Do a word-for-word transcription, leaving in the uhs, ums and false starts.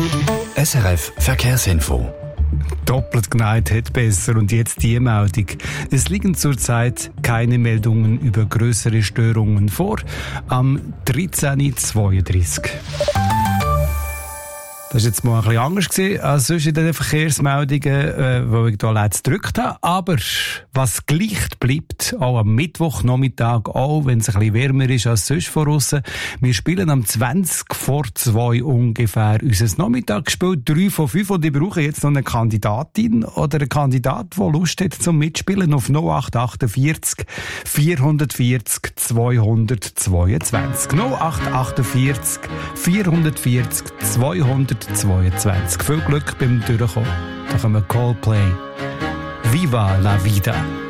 S R F Verkehrsinfo. Doppelt geneigt hat besser. Und jetzt die Meldung. Es liegen zurzeit keine Meldungen über größere Störungen vor. Am dreizehn Uhr zweiunddreißig. Das war jetzt mal ein bisschen anders gewesen, als sonst in den Verkehrsmeldungen, äh, wo ich hier letztes gedrückt habe. Aber was gleich bleibt, auch am Mittwochnachmittag, auch wenn es ein bisschen wärmer ist als sonst von aussen. Wir spielen am zwanzig vor zwei ungefähr unser Nachmittagsspiel, drei von fünf. Und ich brauche jetzt noch eine Kandidatin oder einen Kandidat, der Lust hat zum Mitspielen auf null acht achtundvierzig vierhundertvierzig zweihundertzweiundzwanzig. null acht achtundvierzig vierhundertvierzig zweihundertzweiundzwanzig. Viel Glück beim Durchkommen. Da kommen Coldplay. Viva la vida.